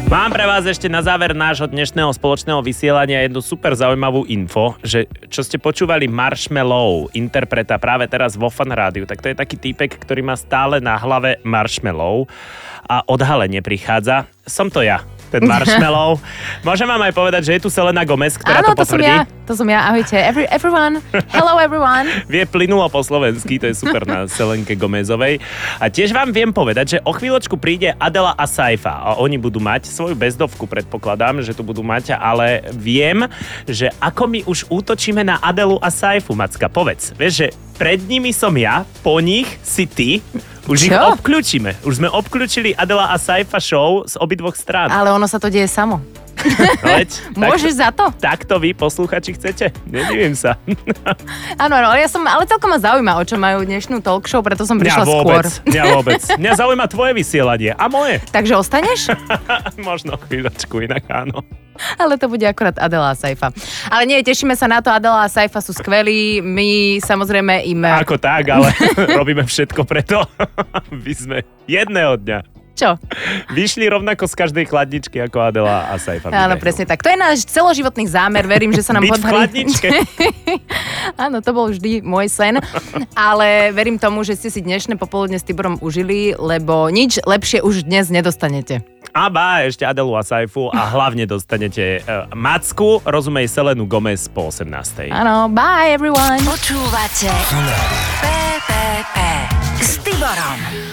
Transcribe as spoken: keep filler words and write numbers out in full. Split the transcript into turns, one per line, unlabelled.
Mám pre vás ešte na záver nášho dnešného spoločného vysielania jednu super zaujímavú info, že čo ste počúvali Marshmello, interpreta práve teraz vo Fan Rádiu, tak to je taký týpek, ktorý má stále na hlave marshmallow a odhalenie prichádza. Som to ja, ten marshmallow. Môžem vám aj povedať, že je tu Selena Gomez, ktorá
Áno,
to potvrdí.
Áno, to som ja, to som ja, ahojte. Every, everyone, hello everyone.
Vie plynulo po slovensky, to je super na Selenke Gomezovej. A tiež vám viem povedať, že o chvíľočku príde Adela a Saifa a oni budú mať svoju bezdovku, predpokladám, že tu budú mať, ale viem, že ako my už útočíme na Adelu a Saifu, Macka, povedz. Vieš, že pred nimi som ja, po nich si ty. Už Čo? ich obklúčime. Už sme obklúčili Adela a Saifa show z obidvoch strán.
Ale ono sa to deje samo.
Leď,
Môžeš
takto,
za to?
Takto vy, posluchači, chcete? Nedivím sa.
Áno, áno, ja som, ale celkom ma zaujíma, o čo majú dnešnú talk show, preto som prišla
mňa vôbec,
skôr.
Mňa vôbec. Mňa zaujíma tvoje vysielanie a moje.
Takže ostaneš?
Možno chvíľočku, inak áno.
Ale to bude akorát Adela a Saifa. Ale nie, tešíme sa na to, Adela a Saifa sú skvelí, my samozrejme im...
Ako tak, ale robíme všetko preto, aby sme jedného dňa
Čo?
vyšli rovnako z každej chladničky ako Adela a Saifa.
Áno, presne tak. To je náš celoživotný zámer, verím, že sa nám
Byť
podarí...
v chladničke.
Áno, to bol vždy môj sen, ale verím tomu, že ste si dnešné popoludne s Tiborom užili, lebo nič lepšie už dnes nedostanete.
A bá, ešte Adelu a Saifu a hlavne dostanete uh, Macku, rozumej Selenu Gomez po osemnástej.
Áno, bye everyone.
Počúvate P P P s Tiborom.